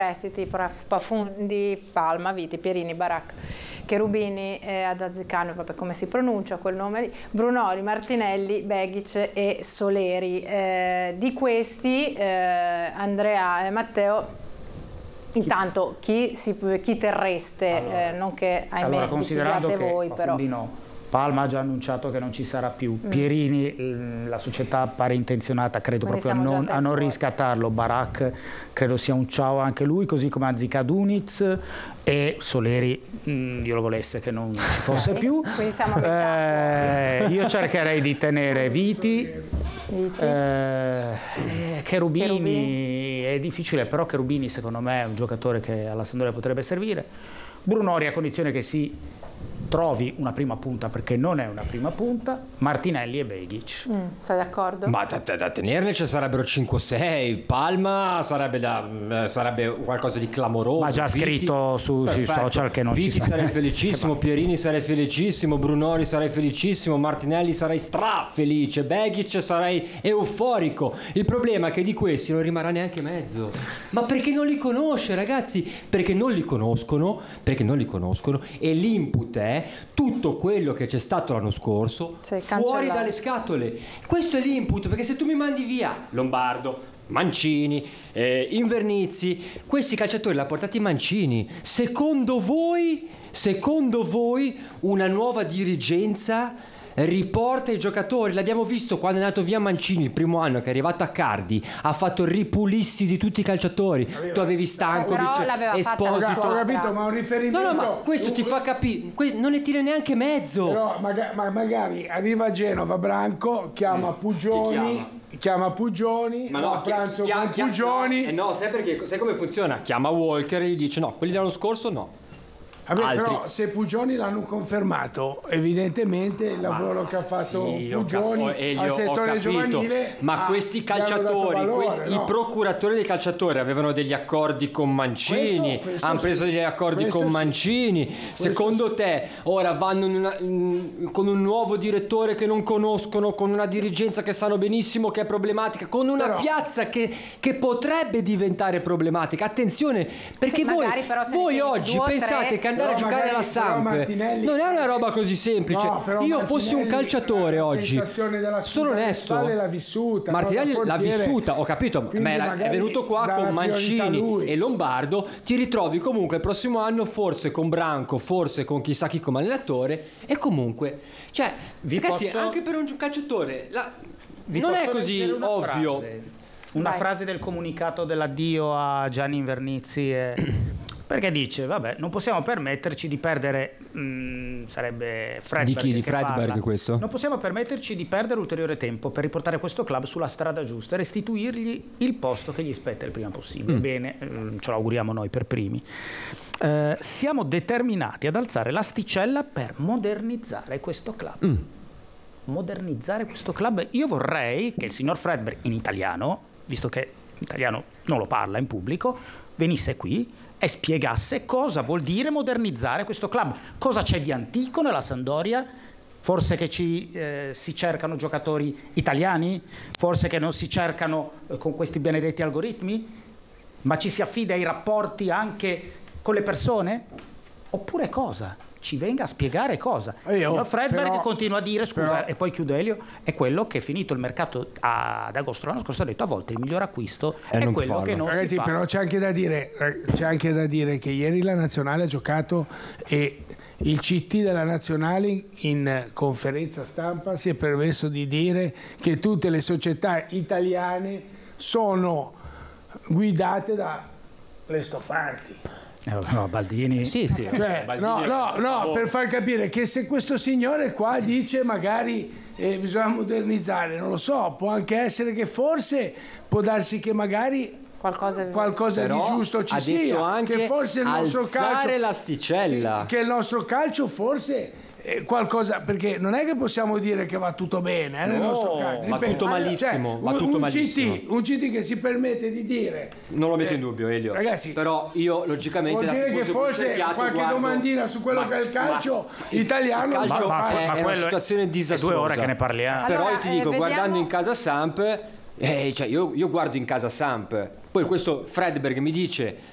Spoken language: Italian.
prestiti, Pafundi, Palma, Viti, Pierini, Barak, Cherubini, Adazzecano, vabbè, come si pronuncia quel nome lì, Brunori, Martinelli, Begic e Soleri. Di questi Andrea e Matteo, intanto chi terreste? Allora, non che ahimè decidiate voi, però Palma ha già annunciato che non ci sarà più. Pierini, la società pare intenzionata, credo, quindi proprio a non riscattarlo. Barak credo sia un ciao anche lui, così come Anzica Duniz, e Soleri io lo volesse che non ci fosse più. Quindi siamo a io cercherei di tenere Viti. Cherubini è difficile, però Cherubini secondo me è un giocatore che alla Sampdoria potrebbe servire. Brunori, a condizione che si trovi una prima punta, perché non è una prima punta. Martinelli e Begic. Sei d'accordo? Ma da tenerne ci sarebbero 5-6. Palma sarebbe qualcosa di clamoroso. Ma già scritto sui social che non Viti ci sarà. sarei felicissimo, Pierini sarei felicissimo, Brunori sarei felicissimo, Martinelli sarei strafelice, Begic sarei euforico. Il problema è che di questi non rimarrà neanche mezzo. Ma perché non li conosce, ragazzi? Perché non li conoscono e l'input è tutto quello che c'è stato l'anno scorso fuori dalle scatole. Questo è l'input, perché se tu mi mandi via Lombardo, Mancini, Invernizzi, questi calciatori li ha portati Mancini. Secondo voi una nuova dirigenza riporta i giocatori? L'abbiamo visto quando è andato via Mancini il primo anno, che è arrivato a Cardi, ha fatto ripulisti di tutti i calciatori. Tu avevi Stankovic, Esposito. Ho capito, ma un riferimento. No, ma questo ti fa capire, non ne tira neanche mezzo. Però magari arriva a Genova Branco, chiama Pugioni, ma no, a pranzo con Pugioni. No, sai come funziona? Chiama Walker e gli dice no, quelli dell'anno scorso no. Vabbè, però se Pugioni l'hanno confermato, evidentemente il lavoro che ha fatto Pugioni al settore giovanile, ma questi calciatori, i procuratori dei calciatori avevano degli accordi con Mancini, hanno preso degli accordi con Mancini. Secondo te ora vanno con un nuovo direttore che non conoscono, con una dirigenza che sanno benissimo che è problematica, con una piazza che potrebbe diventare problematica? Attenzione, perché voi oggi pensate che andare a giocare alla Samp non è una roba così semplice. Io fossi un calciatore oggi, sono onesto, Martinelli l'ha vissuta, ho capito, ma è venuto qua con Mancini e Lombardo, ti ritrovi comunque il prossimo anno forse con Branco, forse con chissà chi come allenatore, e comunque ragazzi, anche per un calciatore non è così ovvio. Una frase del comunicato dell'addio a Gianni Invernizzi perché dice, vabbè, non possiamo permetterci di perdere, sarebbe Fredberg. Di chi? Di Fredberg questo? Non possiamo permetterci di perdere ulteriore tempo per riportare questo club sulla strada giusta e restituirgli il posto che gli spetta il prima possibile. Bene, ce lo auguriamo noi per primi. Siamo determinati ad alzare l'asticella per modernizzare questo club. Modernizzare questo club. Io vorrei che il signor Fredberg in italiano, visto che l'italiano non lo parla in pubblico, venisse qui e spiegasse cosa vuol dire modernizzare questo club, cosa c'è di antico nella Sampdoria, forse che si cercano giocatori italiani, forse che non si cercano con questi benedetti algoritmi, ma ci si affida ai rapporti anche con le persone, oppure cosa? Ci venga a spiegare cosa. Signor Fredberg continua a dire, scusa, e poi chiudo Elio, è quello che finito il mercato ad agosto l'anno scorso ha detto a volte il miglior acquisto è quello che non si fa. Però c'è anche da dire che ieri la Nazionale ha giocato e il CT della Nazionale in conferenza stampa si è permesso di dire che tutte le società italiane sono guidate da Lestofanti. No, Baldini. Sì. Baldini per far capire che se questo signore qua dice magari bisogna modernizzare, non lo so, può anche essere che forse può darsi che magari qualcosa di giusto ci sia, anche che forse il nostro calcio, l'asticella, che il nostro calcio forse qualcosa, perché non è che possiamo dire che va tutto bene nel nostro calcio, va tutto malissimo, un CT che si permette di dire, non lo metto in dubbio, Elio, ragazzi, però io logicamente vuol dire che forse qualche domandina su quello che è il calcio italiano, è una situazione disastrosa. 2 ore che ne parliamo. Però io ti dico, guardando in casa Samp, io guardo in casa Samp, poi questo Fredberg mi dice